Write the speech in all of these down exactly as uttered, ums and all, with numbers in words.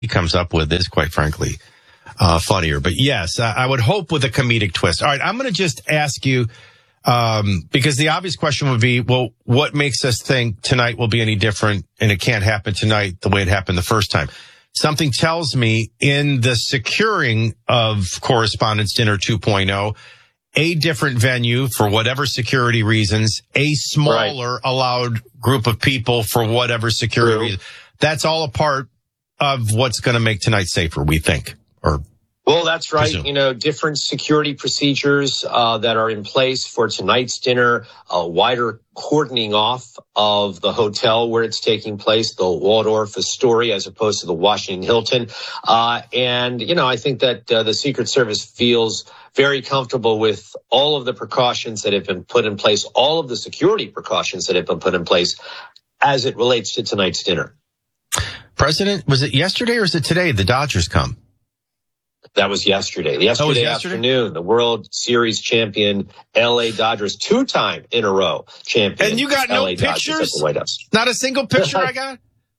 he comes up with is, quite frankly, uh, funnier. But yes, I, I would hope with a comedic twist. All right, I'm going to just ask you, um, because the obvious question would be, well, what makes us think tonight will be any different and it can't happen tonight the way it happened the first time? Something tells me in the securing of Correspondents' Dinner two point oh, a different venue for whatever security reasons, a smaller right. allowed group of people for whatever security True. reasons. That's all a part of what's going to make tonight safer, we think. Or Well, that's right. presume. You know, different security procedures uh, that are in place for tonight's dinner, a wider cordoning off of the hotel where it's taking place, the Waldorf Astoria, as opposed to the Washington Hilton. Uh, and, you know, I think that uh, the Secret Service feels very comfortable with all of the precautions that have been put in place, all of the security precautions that have been put in place as it relates to tonight's dinner. President, was it yesterday or is it today the Dodgers come? That was yesterday. Yesterday, oh, was yesterday afternoon, the World Series champion L A Dodgers, two-time in a row champion. And you got no L A Dodgers pictures? at the White House. Not a single picture I got?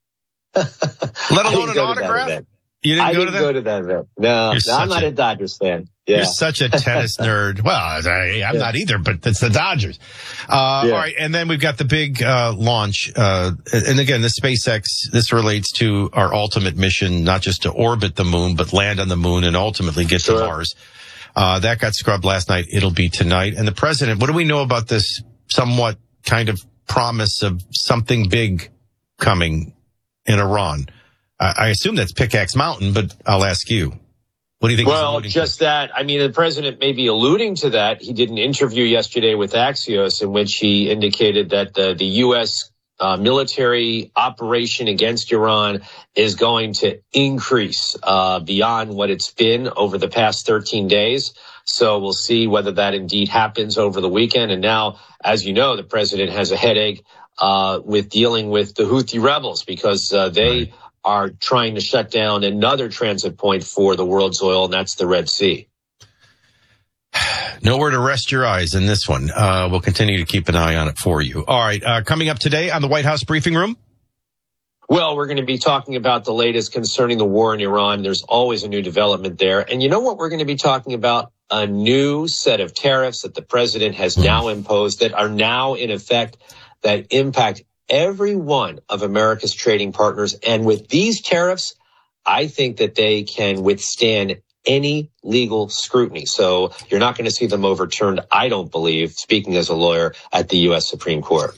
Let alone an autograph? You didn't I go didn't to that? go to that event. No, no I'm not a, a Dodgers fan. Yeah. You're such a tennis nerd. Well, I, I'm yeah. not either, but it's the Dodgers. Uh, yeah. All right. And then we've got the big, uh, launch. Uh, and again, the SpaceX, this relates to our ultimate mission, not just to orbit the moon, but land on the moon and ultimately get sure. to Mars. Uh, that got scrubbed last night. It'll be tonight. And the president, what do we know about this somewhat kind of promise of something big coming in Iran? I, I assume that's Pickaxe Mountain, but I'll ask you. What do you think? Well, just to? that. I mean, the president may be alluding to that. He did an interview yesterday with Axios in which he indicated that the, the U S uh, military operation against Iran is going to increase uh, beyond what it's been over the past thirteen days. So we'll see whether that indeed happens over the weekend. And now, as you know, the president has a headache uh, with dealing with the Houthi rebels because uh, they right. are trying to shut down another transit point for the world's oil, and that's the Red Sea. Nowhere to rest your eyes in this one. Uh, we'll continue to keep an eye on it for you. All right. Uh, coming up today on the White House Briefing Room. Well, we're going to be talking about the latest concerning the war in Iran. There's always a new development there. And you know what we're going to be talking about? A new set of tariffs that the president has mm. now imposed that are now in effect that impact every one of America's trading partners. And with these tariffs, I think that they can withstand any legal scrutiny. So you're not going to see them overturned, I don't believe, speaking as a lawyer, at the U S Supreme Court.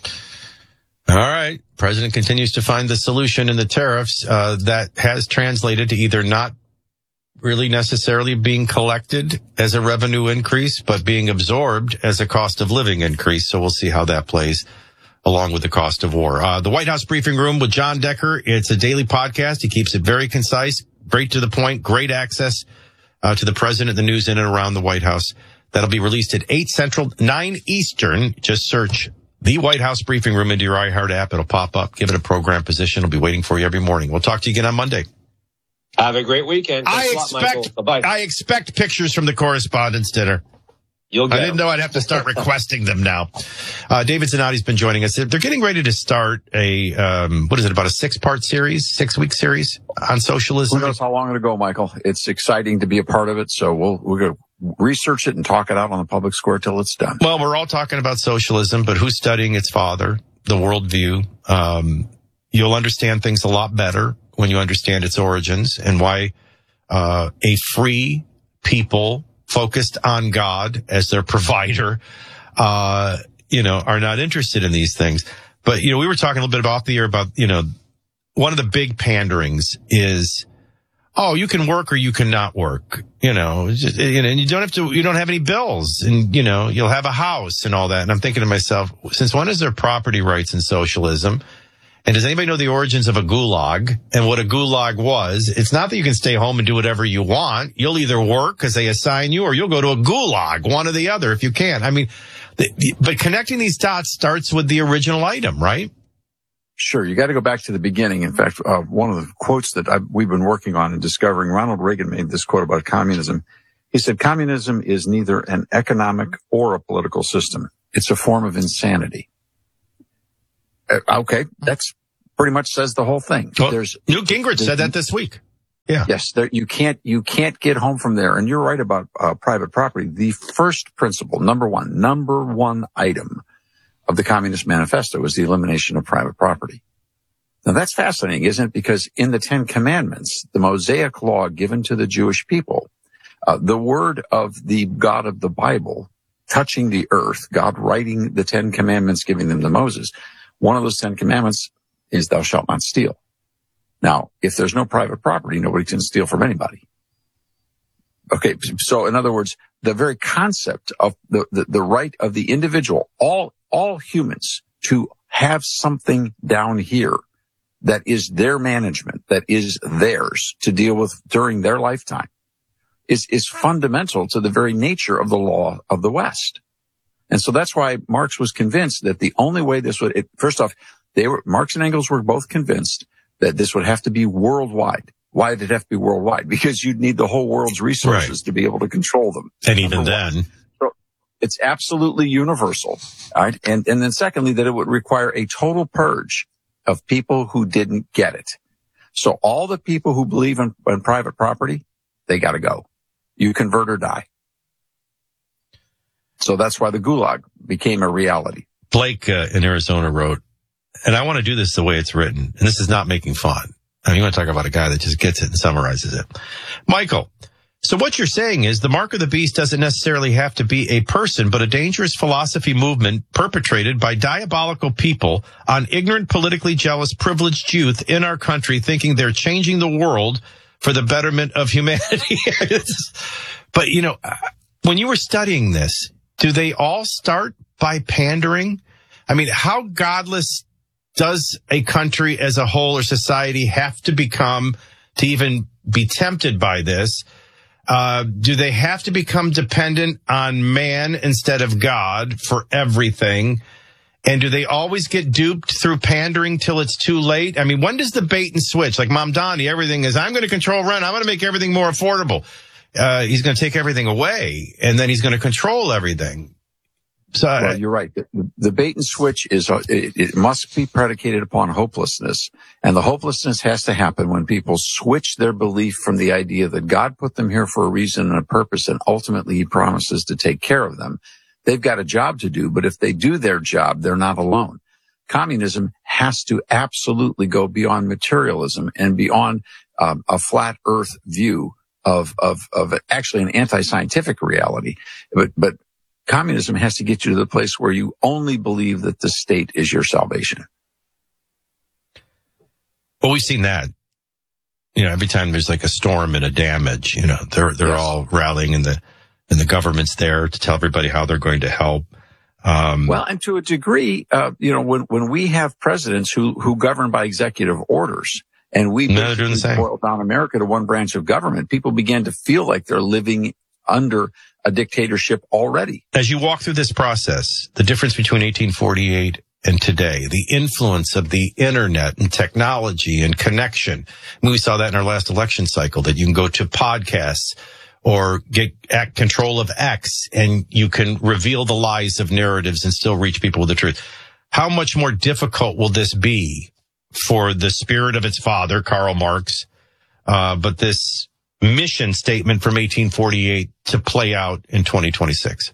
All right. President continues to find the solution in the tariffs uh, that has translated to either not really necessarily being collected as a revenue increase, but being absorbed as a cost of living increase. So we'll see how that plays along with the cost of war. Uh, the White House Briefing Room with John Decker. It's a daily podcast. He keeps it very concise, straight to the point, great access uh, to the president, the news in and around the White House. That'll be released at eight Central, nine Eastern. Just search the White House Briefing Room into your iHeart app. It'll pop up. Give it a program position. It'll be waiting for you every morning. We'll talk to you again on Monday. Have a great weekend. Thanks I expect, Bye-bye. I expect pictures from the Correspondents' Dinner. You'll get I didn't them. know I'd have to start requesting them now. Uh, David Zanotti has been joining us. They're getting ready to start a, um, what is it, about a six-part series, six-week series on socialism? Who knows how long it'll go, Michael? It's exciting to be a part of it, so we'll, we're going to research it and talk it out on the public square till it's done. Well, we're all talking about socialism, but who's studying its father, the worldview? Um, you'll understand things a lot better when you understand its origins and why uh, a free people focused on God as their provider, uh, you know, are not interested in these things. But, you know, we were talking a little bit off the air about, you know, one of the big panderings is, oh, you can work or you cannot work, you know, just, you know, and you don't have to, you don't have any bills and, you know, you'll have a house and all that. And I'm thinking to myself, since when is there property rights in socialism? And does anybody know the origins of a gulag and what a gulag was? It's not that you can stay home and do whatever you want. You'll either work because they assign you or you'll go to a gulag, one or the other if you can. I mean, the, but connecting these dots starts with the original item, right? Sure. You got to go back to the beginning. In fact, uh, one of the quotes that I've, we've been working on and discovering, Ronald Reagan made this quote about communism. He said, communism is neither an economic or a political system. It's a form of insanity. Uh, okay, that's pretty much says the whole thing. Well, There's Newt Gingrich said that this week. Yeah. Yes, there, you can't you can't get home from there. And you're right about uh, private property. The first principle, number one, number one item of the Communist Manifesto is the elimination of private property. Now that's fascinating, isn't it? Because in the Ten Commandments, the Mosaic law given to the Jewish people, uh, the word of the God of the Bible touching the earth, God writing the Ten Commandments, giving them to Moses, one of those Ten Commandments is thou shalt not steal. Now, if there's no private property, nobody can steal from anybody. Okay, so in other words, the very concept of the, the, the right of the individual, all, all humans, to have something down here that is their management, that is theirs to deal with during their lifetime, is, is fundamental to the very nature of the law of the West. And so that's why Marx was convinced that the only way this would, it, first off, they were, Marx and Engels were both convinced that this would have to be worldwide. Why did it have to be worldwide? Because you'd need the whole world's resources right. to be able to control them. And even then, so it's absolutely universal. All right. And, and then secondly, that it would require a total purge of people who didn't get it. So all the people who believe in, in private property, they got to go. You convert or die. So that's why the Gulag became a reality. Blake uh, in Arizona wrote, and I want to do this the way it's written, and this is not making fun. I mean, you want to talk about a guy that just gets it and summarizes it. Michael, so what you're saying is the mark of the beast doesn't necessarily have to be a person, but a dangerous philosophy movement perpetrated by diabolical people on ignorant, politically jealous, privileged youth in our country thinking they're changing the world for the betterment of humanity. But, you know, when you were studying this, do they all start by pandering? I mean, how godless does a country as a whole or society have to become to even be tempted by this? Uh, do they have to become dependent on man instead of God for everything? And do they always get duped through pandering till it's too late? I mean, when does the bait and switch? Like Mamdani, everything is, I'm going to control rent. I'm going to make everything more affordable. Uh, he's going to take everything away, and then he's going to control everything. So well, I, you're right. The, the bait and switch is, uh, it, it must be predicated upon hopelessness. And the hopelessness has to happen when people switch their belief from the idea that God put them here for a reason and a purpose, and ultimately he promises to take care of them. They've got a job to do, but if they do their job, they're not alone. Communism has to absolutely go beyond materialism and beyond um, a flat earth view of, of, of actually an anti-scientific reality. But, but communism has to get you to the place where you only believe that the state is your salvation. Well, we've seen that. You know, every time there's like a storm and a damage, you know, they're, they're yes. all rallying and the, and the government's there to tell everybody how they're going to help. Um, well, and to a degree, uh, you know, when, when we have presidents who, who govern by executive orders, and we no, doing the same. boil down America to one branch of government, people begin to feel like they're living under a dictatorship already. As you walk through this process, the difference between eighteen forty-eight and today, the influence of the internet and technology and connection. I mean, we saw that in our last election cycle, that you can go to podcasts or get at control of X and you can reveal the lies of narratives and still reach people with the truth. How much more difficult will this be for the spirit of its father, Karl Marx, uh, but this mission statement from eighteen forty-eight to play out in twenty twenty-six?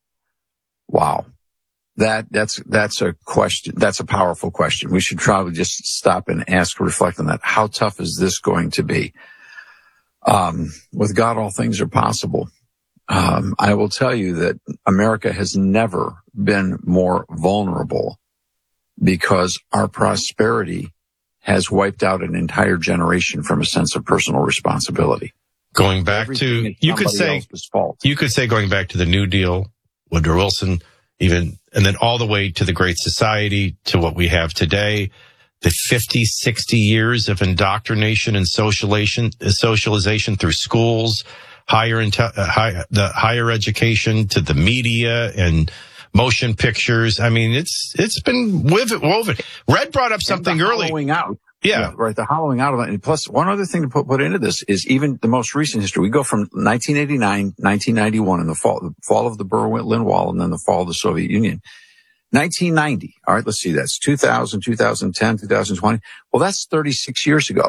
Wow. That, that's, that's a question. That's a powerful question. We should probably just stop and ask, reflect on that. How tough is this going to be? Um, with God, all things are possible. Um, I will tell you that America has never been more vulnerable because our prosperity has wiped out an entire generation from a sense of personal responsibility. Going back to, you could say, you could say going back to the New Deal, Woodrow Wilson, even, and then all the way to the Great Society, to what we have today, the fifty, sixty years of indoctrination and socialization, socialization through schools, higher, inte- uh, high, the higher education, to the media and motion pictures. I mean, it's, it's been woven. Red brought up something early. Hollowing out. Yeah. yeah. Right. The hollowing out of it. And plus, one other thing to put, put into this is even the most recent history. We go from nineteen eighty-nine, nineteen ninety-one, and the fall, the fall of the Berlin Wall, and then the fall of the Soviet Union. nineteen ninety. All right. Let's see. That's two thousand, two thousand ten, two thousand twenty. Well, that's thirty-six years ago.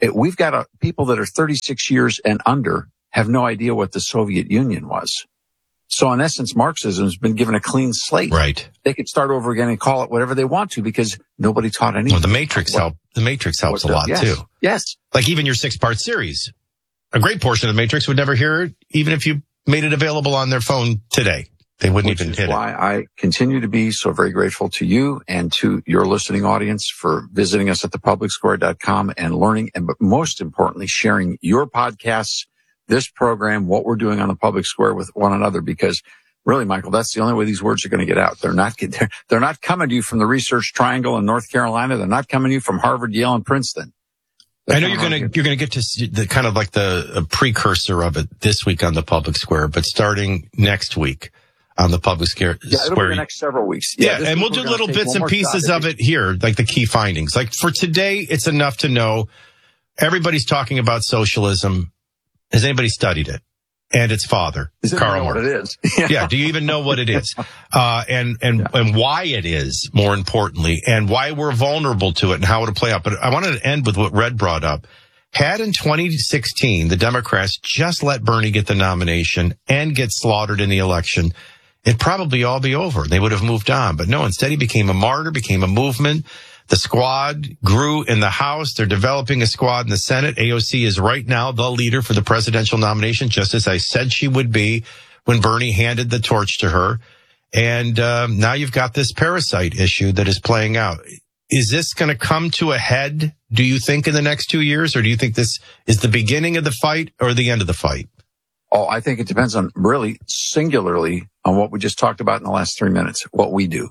It, we've got a, people that are thirty-six years and under have no idea what the Soviet Union was. So in essence, Marxism has been given a clean slate. Right. They could start over again and call it whatever they want to because nobody taught anything. Well, the Matrix help. The Matrix helps a lot yes, too. Yes. Like even your six-part series, a great portion of the Matrix would never hear it, even if you made it available on their phone today. They wouldn't Which even is hit why it. I continue to be so very grateful to you and to your listening audience for visiting us at the public square dot com and learning, and but most importantly, sharing your podcasts, this program, what we're doing on the Public Square with one another. Because really, Michael, that's the only way these words are going to get out. They're not they're, they're not coming to you from the Research Triangle in North Carolina. They're not coming to you from Harvard, Yale, and Princeton. They're I know you're going to you're going to get to the kind of like the a precursor of it this week on the Public Square, but starting next week on the Public Square. Yeah, it'll Square, be the next several weeks. Yeah, yeah and we'll do little bits and pieces of it here, like the key findings. Like for today, it's enough to know everybody's talking about socialism. Has anybody studied it? And its father, Does Karl Marx. What it is? yeah. yeah. Do you even know what it is? Uh, and, and, yeah. and why it is, more importantly, and why we're vulnerable to it and how it'll play out. But I wanted to end with what Red brought up. Had in twenty sixteen, the Democrats just let Bernie get the nomination and get slaughtered in the election, it'd probably all be over. They would have moved on. But no, instead he became a martyr, became a movement. The squad grew in the House. They're developing a squad in the Senate. A O C is right now the leader for the presidential nomination, just as I said she would be when Bernie handed the torch to her. And um, now you've got this parasite issue that is playing out. Is this going to come to a head, do you think, in the next two years? Or do you think this is the beginning of the fight or the end of the fight? Oh, I think it depends on really singularly on what we just talked about in the last three minutes, what we do.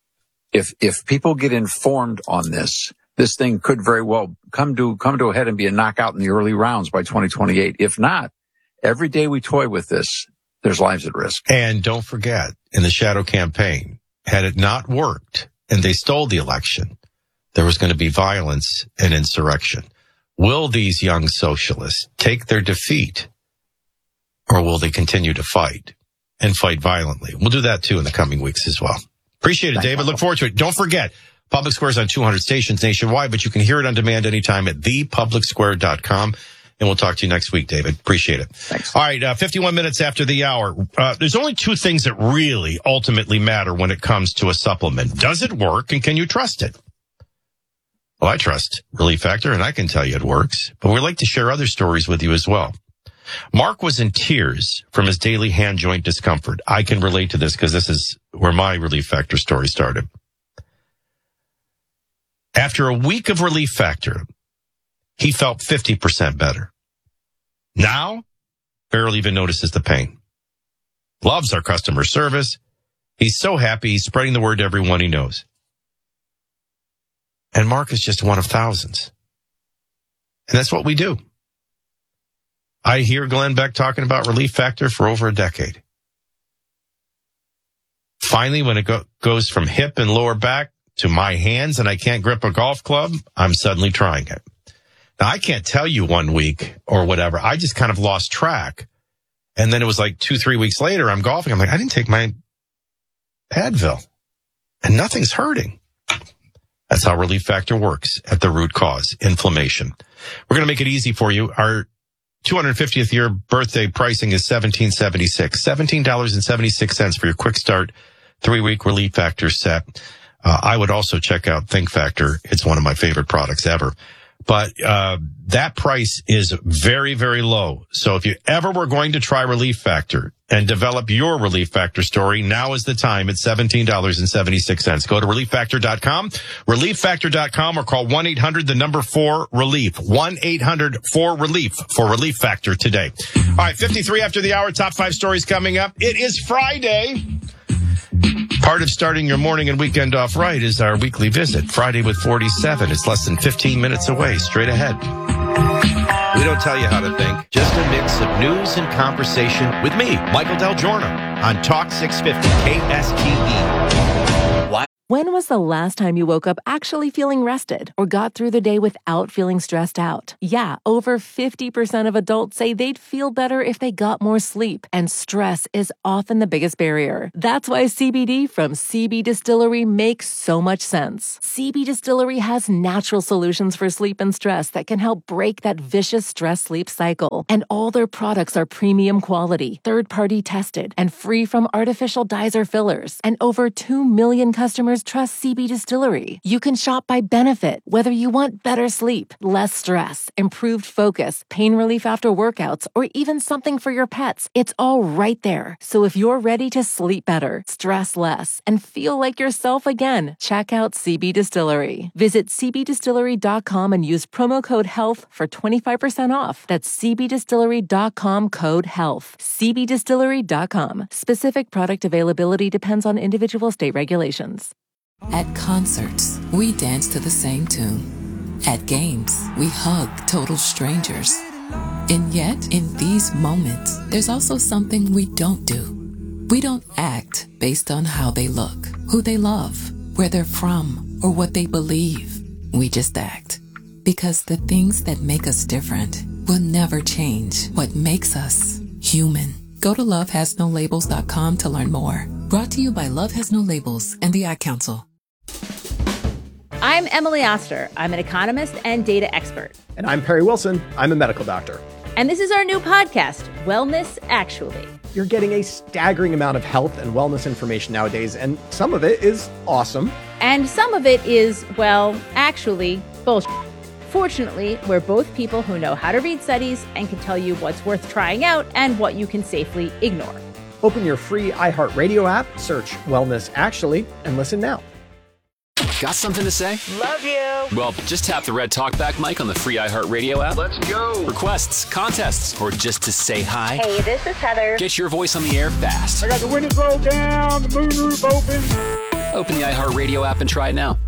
If, if people get informed on this, this thing could very well come to, come to a head and be a knockout in the early rounds by twenty twenty-eight. If not, every day we toy with this, there's lives at risk. And don't forget, in the shadow campaign, had it not worked and they stole the election, there was going to be violence and insurrection. Will these young socialists take their defeat, or will they continue to fight and fight violently? We'll do that too in the coming weeks as well. Appreciate it, David. Look forward to it. Don't forget, Public Square is on two hundred stations nationwide, but you can hear it on demand anytime at the public square dot com. And we'll talk to you next week, David. Appreciate it. Thanks. All right, uh, fifty-one minutes after the hour. Uh, there's only two things that really ultimately matter when it comes to a supplement. Does it work, and can you trust it? Well, I trust Relief Factor, and I can tell you it works. But we'd like to share other stories with you as well. Mark was in tears from his daily hand joint discomfort. I can relate to this because this is where my Relief Factor story started. After a week of Relief Factor, he felt fifty percent better. Now, barely even notices the pain. Loves our customer service. He's so happy he's spreading the word to everyone he knows. And Mark is just one of thousands. And that's what we do. I hear Glenn Beck talking about Relief Factor for over a decade. Finally, when it go- goes from hip and lower back to my hands and I can't grip a golf club, I'm suddenly trying it. Now, I can't tell you one week or whatever. I just kind of lost track. And then it was like two, three weeks later, I'm golfing. I'm like, I didn't take my Advil. And nothing's hurting. That's how Relief Factor works at the root cause, inflammation. We're going to make it easy for you. Our two hundred fiftieth year birthday pricing is seventeen seventy-six, seventeen dollars and seventy-six cents for your quick start three-week Relief Factor set. Uh, I would also check out Think Factor. It's one of my favorite products ever. But uh that price is very, very low. So if you ever were going to try Relief Factor and develop your Relief Factor story, now is the time. It's seventeen dollars and seventy-six cents. Go to relief factor dot com, relief factor dot com, or call one eight hundred, the number four, relief. one eight hundred four relief for Relief Factor today. All right, fifty-three after the hour, top five stories coming up. It is Friday. Part of starting your morning and weekend off right is our weekly visit, Friday with forty-seven. It's less than fifteen minutes away, straight ahead. We don't tell you how to think, just a mix of news and conversation with me, Michael Del Giorno, on Talk six fifty K S T E. When was the last time you woke up actually feeling rested or got through the day without feeling stressed out? Yeah, over fifty percent of adults say they'd feel better if they got more sleep, and stress is often the biggest barrier. That's why C B D from C B Distillery makes so much sense. C B Distillery has natural solutions for sleep and stress that can help break that vicious stress-sleep cycle. And all their products are premium quality, third-party tested, and free from artificial dyes or fillers. And over two million customers trust C B Distillery. You can shop by benefit, whether you want better sleep, less stress, improved focus, pain relief after workouts, or even something for your pets. It's all right there. So if you're ready to sleep better, stress less, and feel like yourself again, check out C B Distillery. Visit c b distillery dot com and use promo code HEALTH for twenty-five percent off. That's c b distillery dot com code HEALTH. c b distillery dot com. Specific product availability depends on individual state regulations. At concerts, we dance to the same tune. At games, we hug total strangers. And yet, in these moments, there's also something we don't do. We don't act based on how they look, who they love, where they're from, or what they believe. We just act. Because the things that make us different will never change what makes us human. Go to love has no labels dot com to learn more. Brought to you by Love Has No Labels and the Ad Council. I'm Emily Oster. I'm an economist and data expert. And I'm Perry Wilson. I'm a medical doctor. And this is our new podcast, Wellness Actually. You're getting a staggering amount of health and wellness information nowadays, and some of it is awesome. And some of it is, well, actually, bullshit. Fortunately, we're both people who know how to read studies and can tell you what's worth trying out and what you can safely ignore. Open your free iHeartRadio app, search Wellness Actually, and listen now. Got something to say? Love you. Well, just tap the red talkback mic on the free iHeartRadio app. Let's go. Requests, contests, or just to say hi. Hey, this is Heather. Get your voice on the air fast. I got the windows rolled down, the moonroof open. Open the iHeartRadio app and try it now.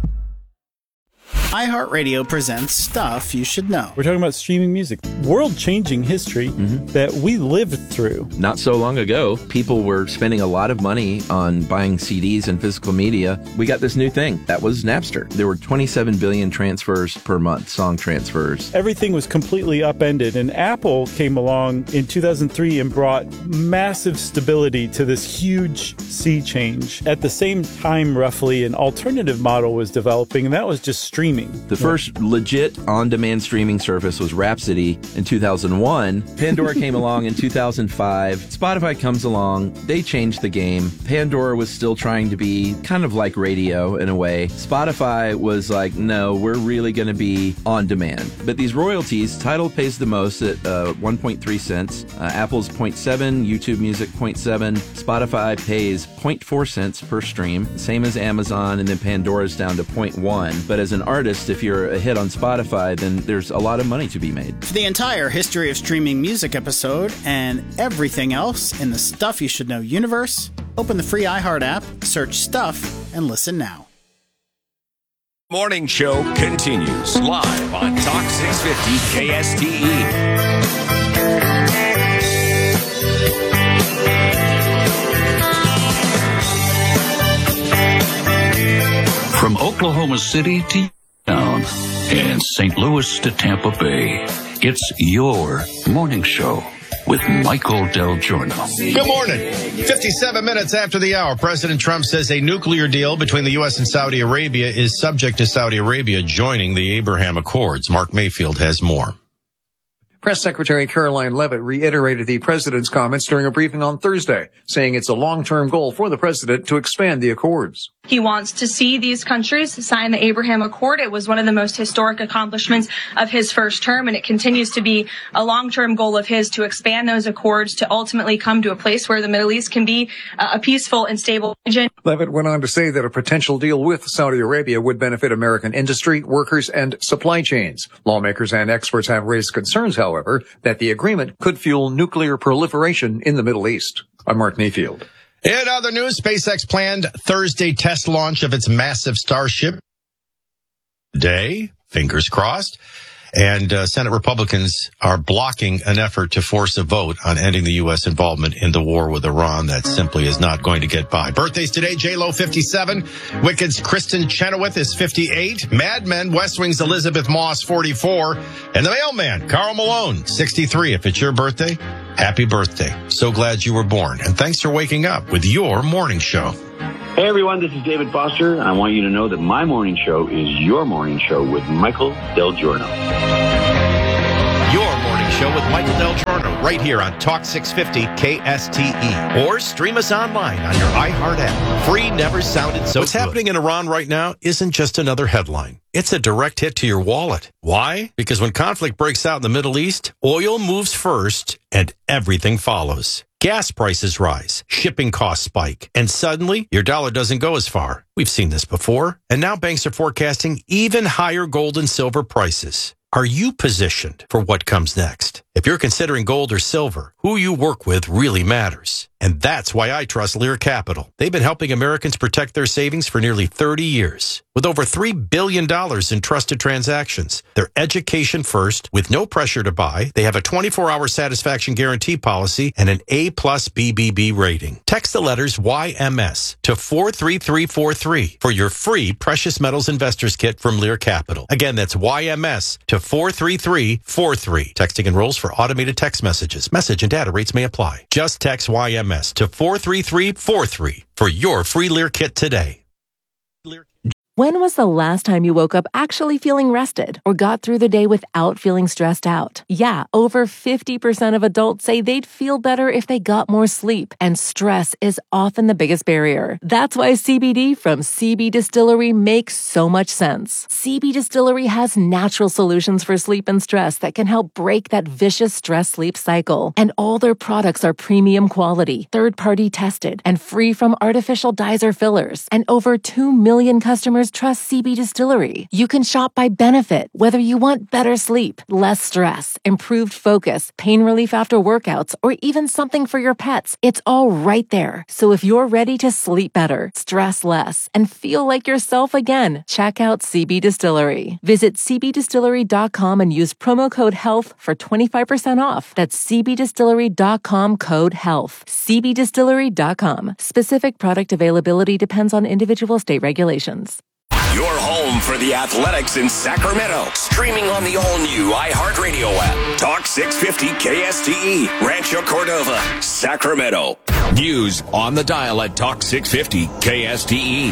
iHeartRadio presents Stuff You Should Know. We're talking about streaming music, world-changing history mm-hmm. that we lived through. Not so long ago, people were spending a lot of money on buying C Ds and physical media. We got this new thing. That was Napster. There were twenty-seven billion transfers per month, song transfers. Everything was completely upended, and Apple came along in two thousand three and brought massive stability to this huge sea change. At the same time, roughly, an alternative model was developing, and that was just streaming. The first legit on-demand streaming service was Rhapsody in two thousand one. Pandora came along in two thousand five. Spotify comes along. They changed the game. Pandora was still trying to be kind of like radio in a way. Spotify was like, no, we're really going to be on demand. But these royalties, Tidal pays the most at uh, one point three cents. Uh, Apple's zero point seven, YouTube Music zero point seven. Spotify pays zero point four cents per stream, same as Amazon, and then Pandora's down to zero point one. But as an artist, if you're a hit on Spotify, then there's a lot of money to be made. For the entire history of streaming music episode and everything else in the Stuff You Should Know universe, open the free iHeart app, search Stuff, and listen now. Morning show continues live on Talk six fifty K S T E. From Oklahoma City to town and Saint Louis to Tampa Bay, it's your morning show with Michael Del Giorno. Good morning. fifty-seven minutes after the hour, President Trump says a nuclear deal between the U S and Saudi Arabia is subject to Saudi Arabia joining the Abraham Accords. Mark Mayfield has more. Press Secretary Caroline Leavitt reiterated the president's comments during a briefing on Thursday, saying it's a long-term goal for the president to expand the accords. He wants to see these countries sign the Abraham Accord. It was one of the most historic accomplishments of his first term, and it continues to be a long-term goal of his to expand those accords to ultimately come to a place where the Middle East can be a peaceful and stable region. Leavitt went on to say that a potential deal with Saudi Arabia would benefit American industry, workers, and supply chains. Lawmakers and experts have raised concerns, however, that the agreement could fuel nuclear proliferation in the Middle East. I'm Mark Mayfield. In other news, SpaceX planned Thursday test launch of its massive Starship. Today, fingers crossed. And uh, Senate Republicans are blocking an effort to force a vote on ending the U S involvement in the war with Iran. That simply is not going to get by. Birthdays today, J-Lo, fifty-seven. Wicked's Kristen Chenoweth is fifty-eight. Mad Men, West Wing's Elizabeth Moss, forty-four. And the mailman, Karl Malone, sixty-three. If it's your birthday, happy birthday. So glad you were born. And thanks for waking up with your morning show. Hey everyone, this is David Foster. I want you to know that my morning show is your morning show with Michael Del Giorno. Your morning show with Michael Del Giorno right here on Talk six fifty K S T E. Or stream us online on your iHeart app. Free never sounded so What's good. Happening in Iran right now isn't just another headline. It's a direct hit to your wallet. Why? Because when conflict breaks out in the Middle East, oil moves first and everything follows. Gas prices rise, shipping costs spike, and suddenly your dollar doesn't go as far. We've seen this before, and now banks are forecasting even higher gold and silver prices. Are you positioned for what comes next? If you're considering gold or silver, who you work with really matters. And that's why I trust Lear Capital. They've been helping Americans protect their savings for nearly thirty years. With over three billion dollars in trusted transactions, they're education first, with no pressure to buy. They have a twenty-four hour satisfaction guarantee policy and an A plus B B B rating. Text the letters Y M S to four three three four three for your free Precious Metals Investors Kit from Lear Capital. Again, that's Y M S to four three three four three. Texting enrolls for automated text messages. Message and data rates may apply. Just text Y M S to four three three four three for your free Lear Kit today. When was the last time you woke up actually feeling rested or got through the day without feeling stressed out? Yeah, over fifty percent of adults say they'd feel better if they got more sleep, and stress is often the biggest barrier. That's why C B D from C B Distillery makes so much sense. C B Distillery has natural solutions for sleep and stress that can help break that vicious stress-sleep cycle. And all their products are premium quality, third-party tested, and free from artificial dyes or fillers. And over two million customers trust C B Distillery. You can shop by benefit, whether you want better sleep, less stress, improved focus, pain relief after workouts, or even something for your pets. It's all right there. So if you're ready to sleep better, stress less, and feel like yourself again, check out C B Distillery. Visit c b distillery dot com and use promo code HEALTH for twenty-five percent off. That's c b distillery dot com code HEALTH. c b distillery dot com. Specific product availability depends on individual state regulations. Your home for the Athletics in Sacramento. Streaming on the all-new iHeartRadio app. Talk six fifty K S T E. Rancho Cordova, Sacramento. News on the dial at Talk six fifty K S T E.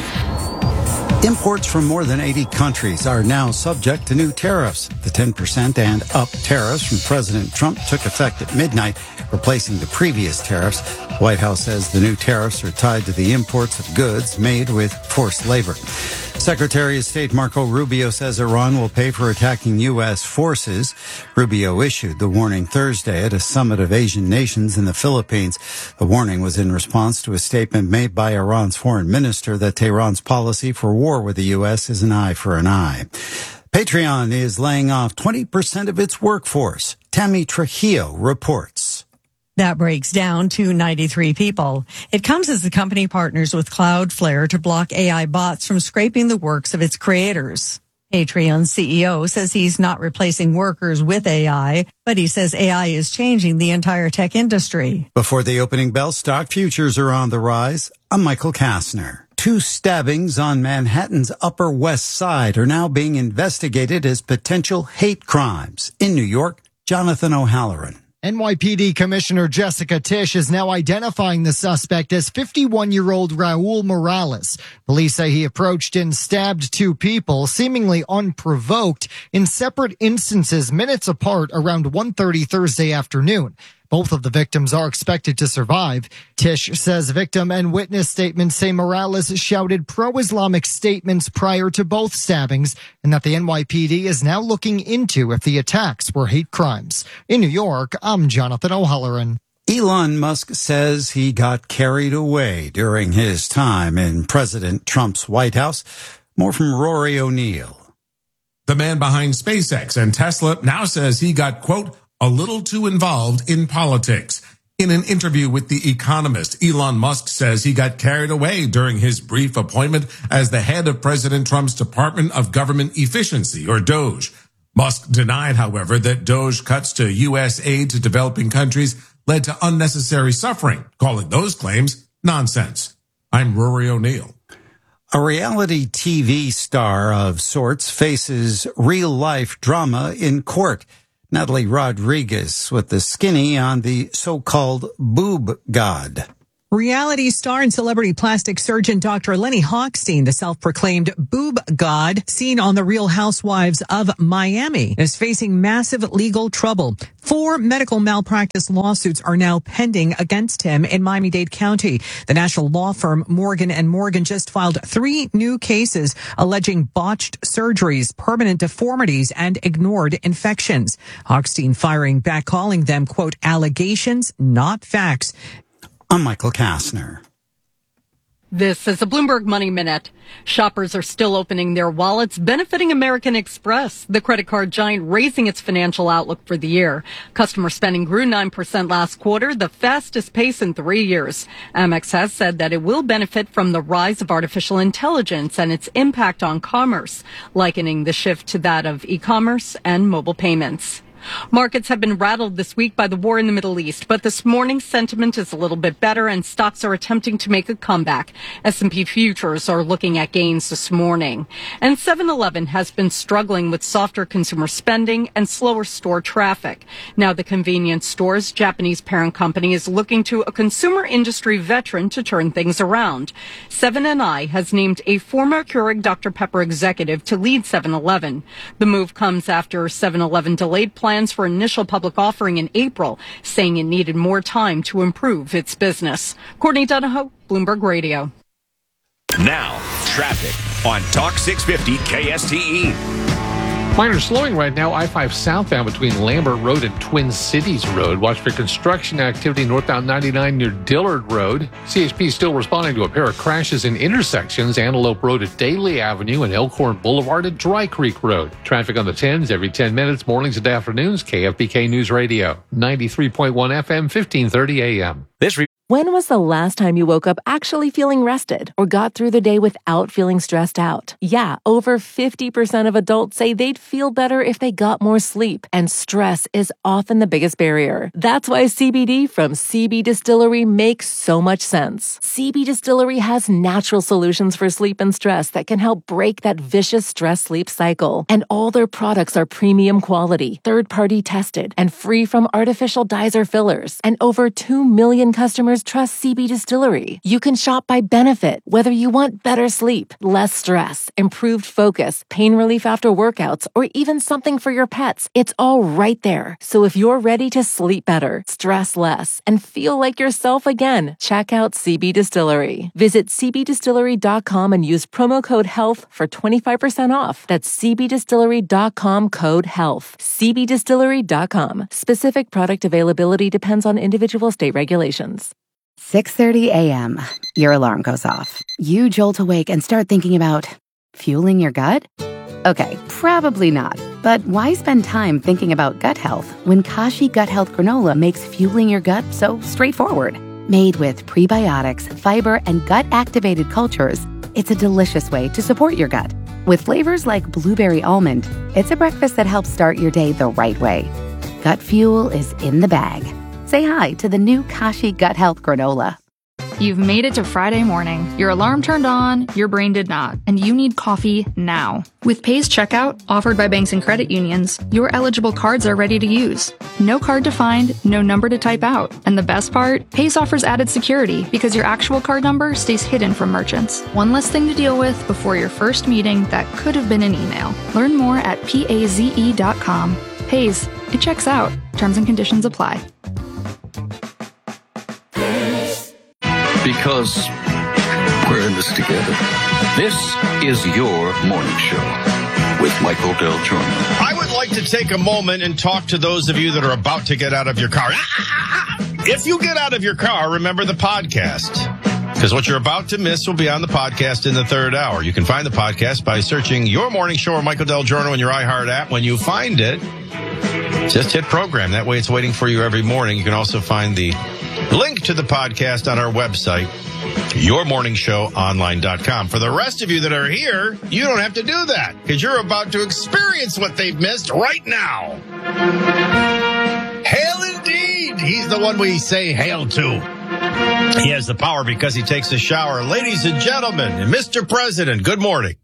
Imports from more than eighty countries are now subject to new tariffs. The ten percent and up tariffs from President Trump took effect at midnight, replacing the previous tariffs. The White House says the new tariffs are tied to the imports of goods made with forced labor. Secretary of State Marco Rubio says Iran will pay for attacking U S forces. Rubio issued the warning Thursday at a summit of Asian nations in the Philippines. The warning was in response to a statement made by Iran's foreign minister that Tehran's policy for war with the U S is an eye for an eye. Patreon is laying off twenty percent of its workforce. Tammy Trujillo reports. That breaks down to ninety-three people. It comes as the company partners with Cloudflare to block A I bots from scraping the works of its creators. Patreon's C E O says he's not replacing workers with A I, but he says A I is changing the entire tech industry. Before the opening bell, stock futures are on the rise. I'm Michael Kastner. Two stabbings on Manhattan's Upper West Side are now being investigated as potential hate crimes. In New York, Jonathan O'Halloran. N Y P D Commissioner Jessica Tisch is now identifying the suspect as fifty-one-year-old Raul Morales. Police say he approached and stabbed two people, seemingly unprovoked, in separate instances minutes apart around one thirty Thursday afternoon. Both of the victims are expected to survive. Tisch says victim and witness statements say Morales shouted pro-Islamic statements prior to both stabbings, and that the N Y P D is now looking into if the attacks were hate crimes. In New York, I'm Jonathan O'Halloran. Elon Musk says he got carried away during his time in President Trump's White House. More from Rory O'Neill. The man behind SpaceX and Tesla now says he got, quote, a little too involved in politics. In an interview with The Economist, Elon Musk says he got carried away during his brief appointment as the head of President Trump's Department of Government Efficiency, or DOGE. Musk denied, however, that Doge cuts to U S aid to developing countries led to unnecessary suffering, calling those claims nonsense. I'm Rory O'Neill. A reality T V star of sorts faces real-life drama in court. Natalie Rodriguez with the skinny on the so-called boob god. Reality star and celebrity plastic surgeon Doctor Lenny Hochstein, the self-proclaimed boob god, seen on The Real Housewives of Miami, is facing massive legal trouble. Four medical malpractice lawsuits are now pending against him in Miami-Dade County. The national law firm Morgan and Morgan just filed three new cases alleging botched surgeries, permanent deformities, and ignored infections. Hochstein firing back, calling them, quote, allegations, not facts. I'm Michael Kastner. This is a Bloomberg Money Minute. Shoppers are still opening their wallets, benefiting American Express, the credit card giant raising its financial outlook for the year. Customer spending grew nine percent last quarter, the fastest pace in three years. Amex has said that it will benefit from the rise of artificial intelligence and its impact on commerce, likening the shift to that of e-commerce and mobile payments. Markets have been rattled this week by the war in the Middle East, but this morning's sentiment is a little bit better and stocks are attempting to make a comeback. S and P futures are looking at gains this morning. And seven eleven has been struggling with softer consumer spending and slower store traffic. Now the convenience store's Japanese parent company is looking to a consumer industry veteran to turn things around. seven and I has named a former Keurig Doctor Pepper executive to lead seven eleven. The move comes after seven eleven delayed plans for initial public offering in April, saying it needed more time to improve its business. Courtney Donahoe, Bloomberg Radio. Now, traffic on Talk six fifty K S T E. Minor slowing right now, I five southbound between Lambert Road and Twin Cities Road. Watch for construction activity northbound ninety-nine near Dillard Road. C H P still responding to a pair of crashes in intersections, Antelope Road at Daly Avenue and Elkhorn Boulevard at Dry Creek Road. Traffic on the tens every ten minutes, mornings and afternoons. K F B K News Radio, ninety-three point one F M, fifteen thirty A M. This re- When was the last time you woke up actually feeling rested or got through the day without feeling stressed out? Yeah, over fifty percent of adults say they'd feel better if they got more sleep, and stress is often the biggest barrier. That's why C B D from C B Distillery makes so much sense. C B Distillery has natural solutions for sleep and stress that can help break that vicious stress-sleep cycle. And all their products are premium quality, third-party tested, and free from artificial dyes or fillers. And over two million customers trust C B Distillery. You can shop by benefit, whether you want better sleep, less stress, improved focus, pain relief after workouts, or even something for your pets. It's all right there. So if you're ready to sleep better, stress less, and feel like yourself again, check out C B Distillery. Visit c b distillery dot com and use promo code HEALTH for twenty-five percent off. That's c b distillery dot com code HEALTH. c b distillery dot com. Specific product availability depends on individual state regulations. six thirty a.m. Your alarm goes off. You jolt awake and start thinking about fueling your gut? Okay, probably not. But why spend time thinking about gut health when Kashi Gut Health Granola makes fueling your gut so straightforward? Made with prebiotics, fiber, and gut-activated cultures, it's a delicious way to support your gut. With flavors like blueberry almond, it's a breakfast that helps start your day the right way. Gut fuel is in the bag. Say hi to the new Kashi Gut Health Granola. You've made it to Friday morning. Your alarm turned on, your brain did not, and you need coffee now. With Pay's checkout, offered by banks and credit unions, your eligible cards are ready to use. No card to find, no number to type out. And the best part? Pay's offers added security because your actual card number stays hidden from merchants. One less thing to deal with before your first meeting that could have been an email. Learn more at paze dot com. Pay's, it checks out. Terms and conditions apply. Because we're in this together. This is your morning show with Michael Del Giorno. I would like to take a moment and talk to those of you that are about to get out of your car. If you get out of your car, remember the podcast. Because what you're about to miss will be on the podcast in the third hour. You can find the podcast by searching Your Morning Show or Michael Del Giorno in your iHeart app. When you find it, Just hit program. That way it's waiting for you every morning. You can also find the link to the podcast on our website, your morning show online dot com. For the rest of you that are here, you don't have to do that because you're about to experience what they've missed right now. Hail indeed. He's the one we say hail to. He has the power because he takes a shower. Ladies and gentlemen, Mister President, good morning.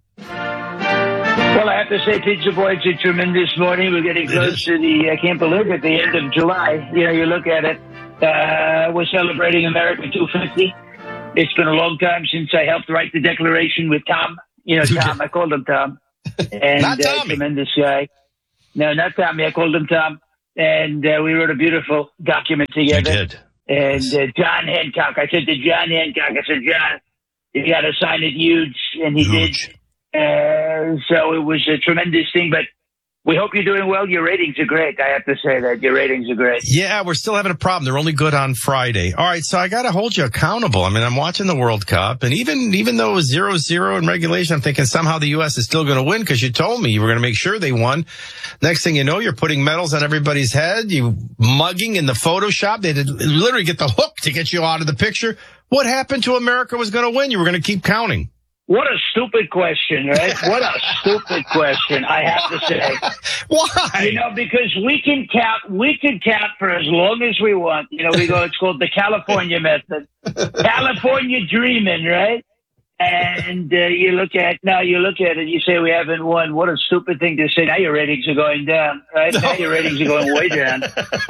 Well, I have to say, Pizza Boy, it's a tremendous morning. We're getting close to the, I can't believe it, the end of July. You know, you look at it, uh, we're celebrating America two fifty. It's been a long time since I helped write the Declaration with Tom. You know, Tom, I called him Tom. And, Not uh, Tommy. tremendous guy. No, not Tommy, I called him Tom. And uh, we wrote a beautiful document together. You did. And uh, John Hancock, I said to John Hancock, I said, John, you got to sign it huge. And he Huge. did. Uh, so it was a tremendous thing, but we hope you're doing well. Your ratings are great. I have to say that your ratings are great. Yeah, we're still having a problem. They're only good on Friday. All right, so I got to hold you accountable. I mean, I'm watching the World Cup, and even even though it was zero zero in regulation, I'm thinking somehow the U S is still going to win because you told me you were going to make sure they won. Next thing you know, you're putting medals on everybody's head. You mugging in the Photoshop. They did literally get the hook to get you out of the picture. What happened to America was going to win? You were going to keep counting. What a stupid question, right? What a stupid question, I have to say. Why? You know, because we can count, we can count for as long as we want. You know, we go, it's called the California method. California dreaming, right? And uh, you look at, now you look at it, you say we haven't won. What a stupid thing to say. Now your ratings are going down, right? Now your ratings are going way down.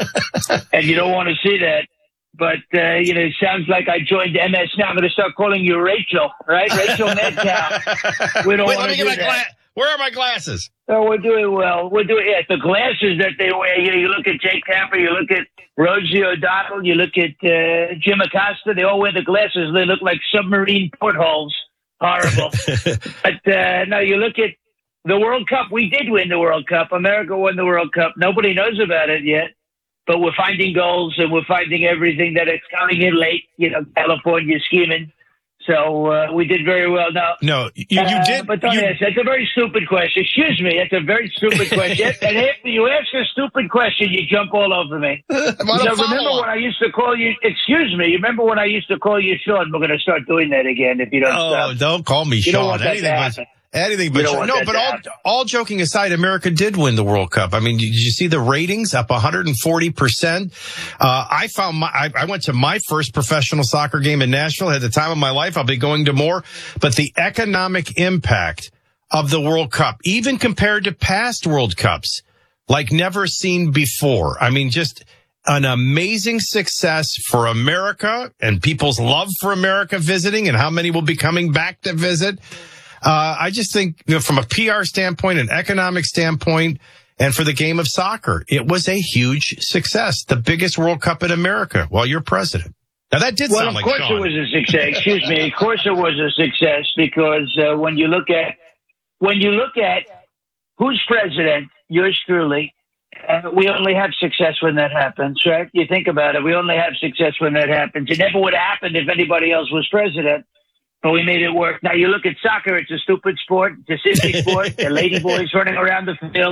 And you don't want to see that. But, uh, you know, it sounds like I joined M S now. I'm going to start calling you Rachel, right? Rachel Metcalf. We don't Wait, want let me to get do my that. gla- Where are my glasses? Oh, we're doing well. We're doing, yeah, the glasses that they wear. You know, you look at Jake Tapper, you look at Rosie O'Donnell, you look at uh, Jim Acosta. They all wear the glasses. They look like submarine portholes. Horrible. But, uh, no, you look at the World Cup. We did win the World Cup. America won the World Cup. Nobody knows about it yet. But we're finding goals and we're finding everything that it's coming in late, you know, California scheming. So uh, we did very well. Now, No, you, you uh, did. But don't you- ask. That's a very stupid question. Excuse me. That's a very stupid question. And after you ask a stupid question, you jump all over me. I'm on a So remember follow-up. when I used to call you, excuse me, you remember when I used to call you Sean? We're going to start doing that again if you don't Oh, stop. don't call me You Sean. don't want that to anything but happen. anything but You don't Sean. want No, that but to all happen. all joking aside, America did win the World Cup. I mean, did you see the ratings up one hundred forty percent? Uh, I found my, I, I went to my first professional soccer game in Nashville. At the time of my life, I'll be going to more. But the economic impact of the World Cup, even compared to past World Cups, like never seen before. I mean, just an amazing success for America and people's love for America visiting and how many will be coming back to visit. Uh, I just think, you know, from a P R standpoint, an economic standpoint, and for the game of soccer, it was a huge success. The biggest World Cup in America while you're president. Now that did Well, sound of like course Sean. it was a success. Excuse me. Of course it was a success because uh, when you look at when you look at who's president, yours truly, uh, we only have success when that happens, right? You think about it. We only have success when that happens. It never would have happened if anybody else was president. But we made it work. Now, you look at soccer, it's a stupid sport. It's a sissy sport. The lady boys running around the field.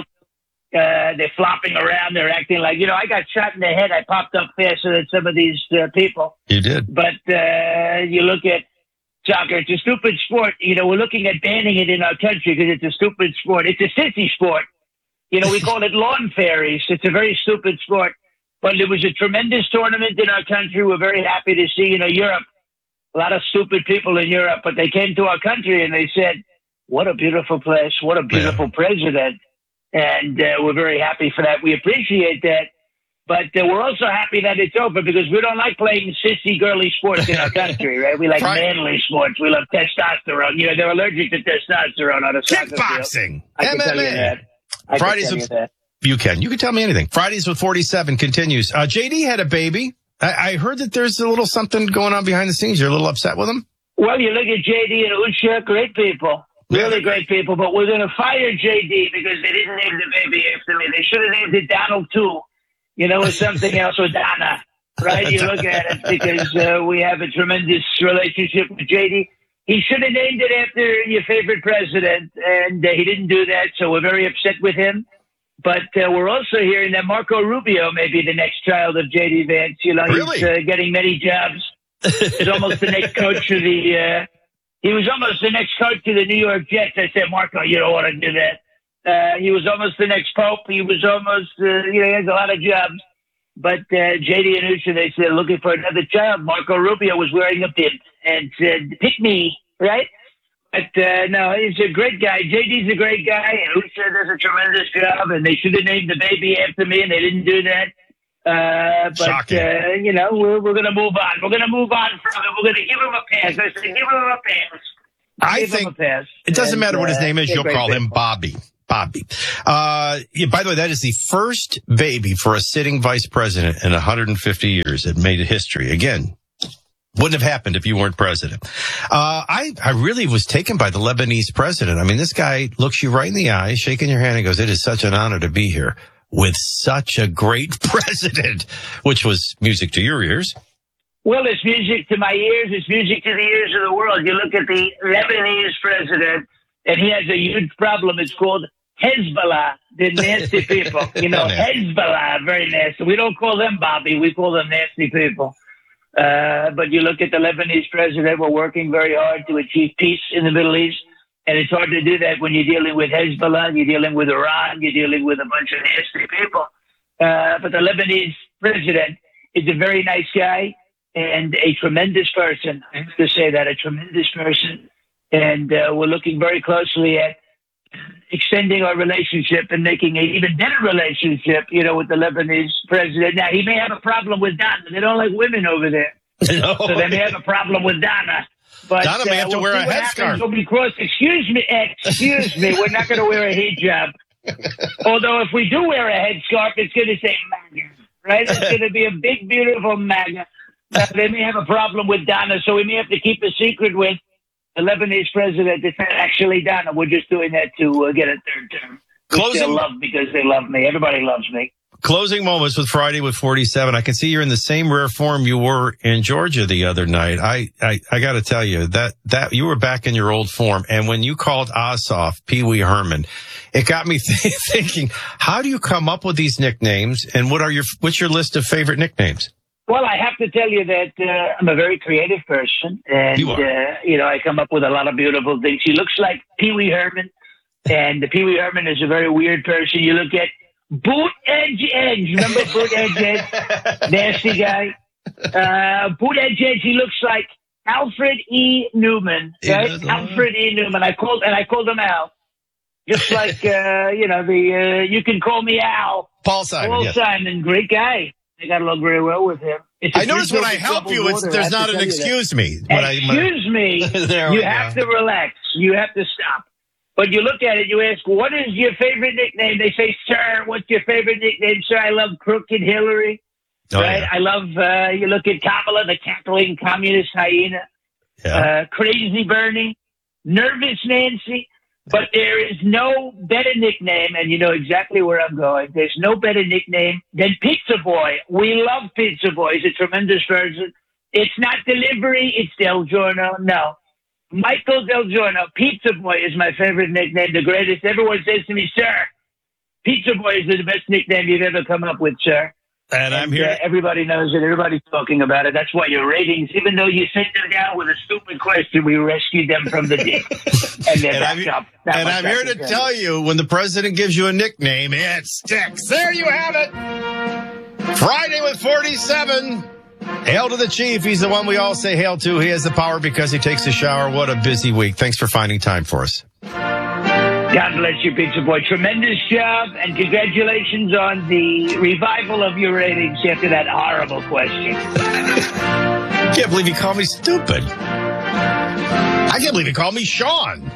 Uh, they're flopping around. They're acting like, you know, I got shot in the head. I popped up faster than some of these uh, people. You did. But uh, you look at soccer, it's a stupid sport. You know, we're looking at banning it in our country because it's a stupid sport. It's a sissy sport. You know, we call it lawn fairies. It's a very stupid sport. But it was a tremendous tournament in our country. We're very happy to see, you know, Europe. A lot of stupid people in Europe, but they came to our country and they said, what a beautiful place. What a beautiful yeah. president. And uh, we're very happy for that. We appreciate that. But uh, we're also happy that it's over because we don't like playing sissy, girly sports in our country, right? We like right. manly sports. We love testosterone. You know, they're allergic to testosterone on a soccer field. Kickboxing. I can M M A. tell you that. I Fridays can tell with, you that. You can. You can tell me anything. Fridays with forty-seven continues. Uh, J D had a baby. I, I heard that there's a little something going on behind the scenes. You're a little upset with him? Well, you look at J D and Usha, great people. Really great people. But we're going to fire J D because they didn't name the baby after me. They should have named it Donald, too. You know, or something else with Donna. Right? You look at it because uh, we have a tremendous relationship with J D. He should have named it after your favorite president, and uh, he didn't do that, so we're very upset with him. But uh, we're also hearing that Marco Rubio may be the next child of J D Vance. You know, Really? he's uh, getting many jobs. He's almost the next coach of the. Uh, he was almost the next coach of the New York Jets. I said, Marco, you don't want to do that. Uh, he was almost the next Pope. He was almost, uh, you know, he has a lot of jobs. But uh, J D and Usha, they said, looking for another child. Marco Rubio was wearing a bib and said, pick me, right? But uh, no, he's a great guy. J D's a great guy, and Usha does a tremendous job, and they should have named the baby after me, and they didn't do that. Uh, but, uh, you know, we're, we're going to move on. We're going to move on from it. We're going to give him a pass. I said, give him a pass. I give think him a pass. it doesn't And, matter what his uh, name is. they're You'll great call him people. Bobby. Bobby. Uh, yeah, by the way, that is the first baby for a sitting vice president in one hundred fifty years. It made history. Again, wouldn't have happened if you weren't president. Uh, I, I really was taken by the Lebanese president. I mean, this guy looks you right in the eye, shaking your hand and goes, it is such an honor to be here with such a great president, which was music to your ears. Well, it's music to my ears. It's music to the ears of the world. You look at the Lebanese president, and he has a huge problem. It's called Hezbollah, the nasty people. You know, Hezbollah, very nasty. We don't call them Bobby. We call them nasty people. Uh, but you look at the Lebanese president, we're working very hard to achieve peace in the Middle East. And it's hard to do that when you're dealing with Hezbollah, you're dealing with Iran, you're dealing with a bunch of nasty people. Uh, but the Lebanese president is a very nice guy and a tremendous person. I have to say that, a tremendous person. And uh, we're looking very closely at extending our relationship and making an even better relationship, you know, with the Lebanese president. Now, he may have a problem with Donna. They don't like women over there. No. So they may have a problem with Donna. But, Donna may have to we'll wear see a what headscarf. happens when we cross. Excuse me, excuse me, we're not going to wear a hijab. Although if we do wear a headscarf, it's going to say MAGA, right? It's going to be a big, beautiful MAGA. Uh, they may have a problem with Donna, so we may have to keep a secret with the Lebanese president. It's not actually Donna. We're just doing that to uh, get a third term. Which Closing- they love because they love me. Everybody loves me. Closing moments with Friday with forty-seven. I can see you're in the same rare form you were in Georgia the other night. I, I, I got to tell you that, that you were back in your old form. And when you called Ossoff Pee Wee Herman, it got me th- thinking, how do you come up with these nicknames? And what are your, what's your list of favorite nicknames? Well, I have to tell you that uh, I'm a very creative person. And, You are. Uh, you know, I come up with a lot of beautiful things. He looks like Pee Wee Herman. And Pee Wee Herman is a very weird person. You look at Boot Edge Edge. Remember Boot Edge Edge? Nasty guy. Uh, Boot Edge Edge, he looks like Alfred E. Newman. He Right? does, Alfred E. Newman. I called, and I called him Al. Just like, uh, you know, the, uh, you can call me Al. Paul Simon, Paul yes. Simon, great guy. I got along very well with him. It's a I notice when I big help troubled you, it's, water, I there's have to not an tell you that. excuse me. When I- when I- Excuse me. There You we have go. to relax. You have to stop. But you look at it, you ask, what is your favorite nickname? They say, sir, what's your favorite nickname? Sir, I love Crooked Hillary. Oh, right? yeah. I love, uh, you look at Kamala, the cackling communist hyena. Uh, Crazy Bernie. Nervous Nancy. But there is no better nickname, and you know exactly where I'm going. There's no better nickname than Pizza Boy. We love Pizza Boy. He's a tremendous person. It's not delivery. It's Del Giorno. No. Michael Del Giorno. Pizza Boy is my favorite nickname, the greatest. Everyone says to me, sir, Pizza Boy is the best nickname you've ever come up with, sir. And I'm here. Uh, everybody knows it. Everybody's talking about it. That's why your ratings, even though you sent them down with a stupid question, we rescued them from the ditch. And they're And back I'm, up. That and much I'm I here can to tell tell you, when the president gives you a nickname, it sticks. There you have it. Friday with forty-seven. Hail to the chief. He's the one we all say hail to. He has the power because he takes a shower. What a busy week. Thanks for finding time for us. God bless you, Pizza Boy. Tremendous job, and congratulations on the revival of your ratings after that horrible question. Can't believe he called me stupid. I can't believe he called me Sean.